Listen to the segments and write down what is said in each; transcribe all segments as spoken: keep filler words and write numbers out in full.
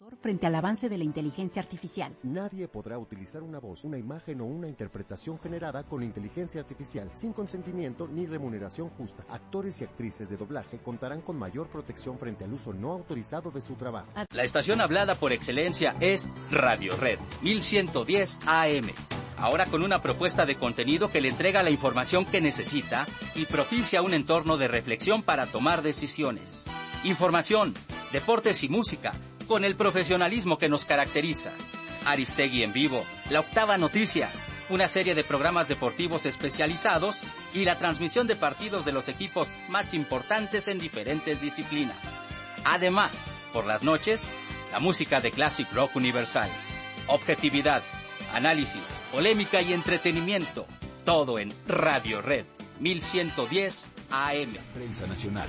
frente al avance de la inteligencia artificial. Nadie podrá utilizar una voz, una imagen o una interpretación generada con inteligencia artificial sin consentimiento ni remuneración justa. Actores y actrices de doblaje contarán con mayor protección frente al uso no autorizado de su trabajo. La estación hablada por excelencia es Radio Red mil ciento diez A M. Ahora con una propuesta de contenido que le entrega la información que necesita y propicia un entorno de reflexión para tomar decisiones. Información, deportes y música, con el profesionalismo que nos caracteriza. Aristegui en vivo, La Octava Noticias, una serie de programas deportivos especializados y la transmisión de partidos de los equipos más importantes en diferentes disciplinas. Además, por las noches, la música de Classic Rock Universal. Objetividad, análisis, polémica y entretenimiento. Todo en Radio Red mil ciento diez A M. Prensa Nacional.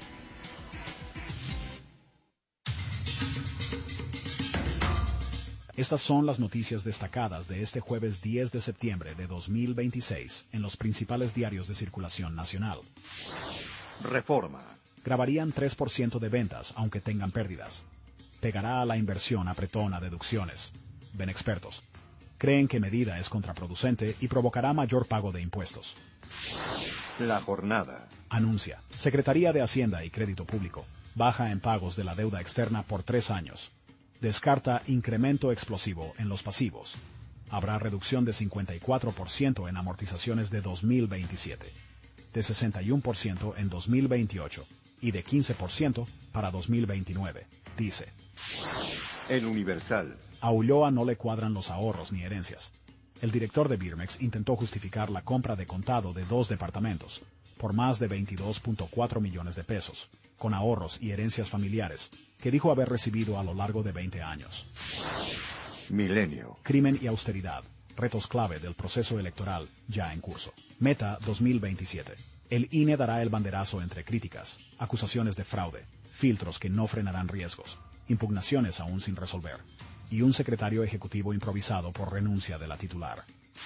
Estas son las noticias destacadas de este jueves diez de septiembre de dos mil veintiséis en los principales diarios de circulación nacional. Reforma. Grabarían tres por ciento de ventas aunque tengan pérdidas. Pegará a la inversión apretón a deducciones. Ven expertos. Creen que medida es contraproducente y provocará mayor pago de impuestos. La Jornada. Anuncia. Secretaría de Hacienda y Crédito Público. Baja en pagos de la deuda externa por tres años. Descarta incremento explosivo en los pasivos. Habrá reducción de cincuenta y cuatro por ciento en amortizaciones de dos mil veintisiete, de sesenta y uno por ciento en dos mil veintiocho y de quince por ciento para dos mil veintinueve, dice. El Universal. A Ulloa no le cuadran los ahorros ni herencias. El director de Birmex intentó justificar la compra de contado de dos departamentos por más de veintidós punto cuatro millones de pesos, con ahorros y herencias familiares, que dijo haber recibido a lo largo de veinte años. Milenio. Crimen y austeridad, retos clave del proceso electoral ya en curso. Meta dos mil veintisiete. El I N E dará el banderazo entre críticas, acusaciones de fraude, filtros que no frenarán riesgos, impugnaciones aún sin resolver, y un secretario ejecutivo improvisado por renuncia de la titular.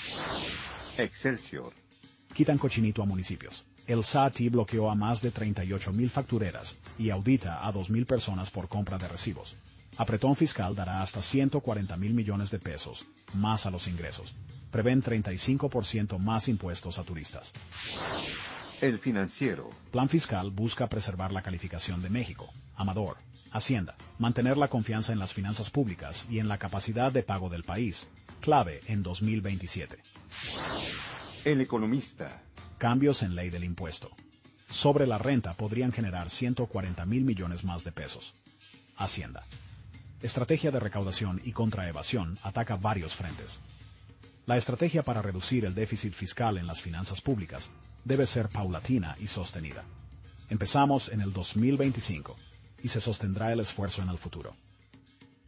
Excelsior. Quitan cochinito a municipios. El S A T I bloqueó a más de treinta y ocho mil factureras y audita a dos mil personas por compra de recibos. Apretón fiscal dará hasta ciento cuarenta mil millones de pesos, más a los ingresos. Prevén treinta y cinco por ciento más impuestos a turistas. El Financiero. Plan fiscal busca preservar la calificación de México. Amador. Hacienda. Mantener la confianza en las finanzas públicas y en la capacidad de pago del país. Clave en dos mil veintisiete. El Economista. Cambios en ley del impuesto. Sobre la renta podrían generar ciento cuarenta mil millones más de pesos. Hacienda. Estrategia de recaudación y contraevasión ataca varios frentes. La estrategia para reducir el déficit fiscal en las finanzas públicas debe ser paulatina y sostenida. Empezamos en el dos mil veinticinco y se sostendrá el esfuerzo en el futuro.